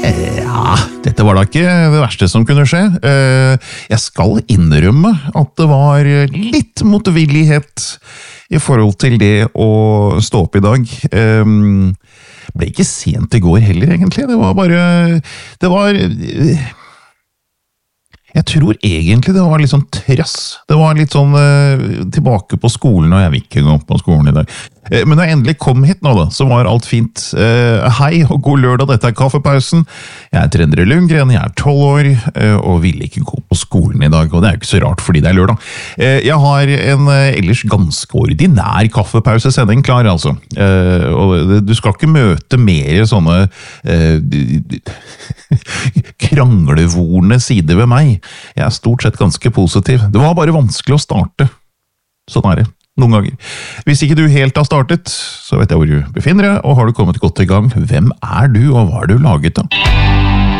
Ja, dette var da ikke det verste som kunne skje. Jeg skal innrømme at det var litt motvillighet i forhold til det å stå opp i dag. Ble ikke sent i går heller, egentlig. Det var bare... Jeg tror egentlig det var litt sånn trass. Det var litt sånn tilbake på skolen, og jeg vil ikke gå på skolen i dag. Men når jeg endelig kom hit nå da, så var alt fint. Hei og god lørdag, dette kaffepausen. Jeg heter Endre Lundgren, jeg 12 år, og vil ikke gå på skolen i dag, og det ikke så rart fordi det lørdag. Jeg har en ellers ganske ordinær kaffepausesending klar, altså. Og du skal ikke møte mer sånne kranglevorne sider ved meg. Jeg stort sett ganske positiv. Det var bare vanskelig å starte. Sånn det. Noen ganger. Hvis ikke du helt har startet, så vet jeg hvor du befinner deg, og har du kommet godt i gang. Hvem du, og hva har du laget da?